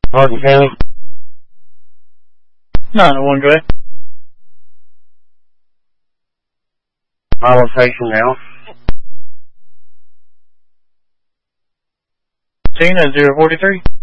Hardin County. 901, go ahead. My location now. 10-043.